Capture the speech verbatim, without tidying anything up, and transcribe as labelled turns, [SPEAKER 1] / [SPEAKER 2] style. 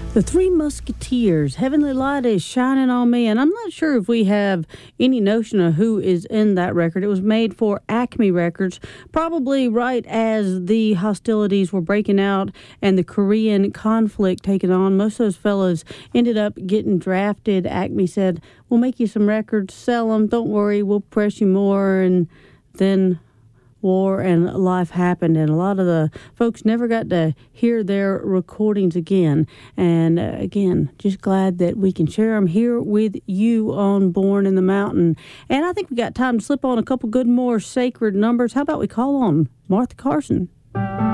[SPEAKER 1] The Three Musketeers, Heavenly Light is Shining on Me, and I'm not sure if we have any notion of who is in that record. It was made for Acme Records, probably right as the hostilities were breaking out and the Korean conflict taking on. Most of those fellas ended up getting drafted. Acme said, we'll make you some records, sell them, don't worry, we'll press you more, and then war and life happened, and a lot of the folks never got to hear their recordings again. And uh, again, just glad that we can share them here with you on Born in the Mountain. And I think we got time to slip on a couple good more sacred numbers. How about we call on Martha Carson?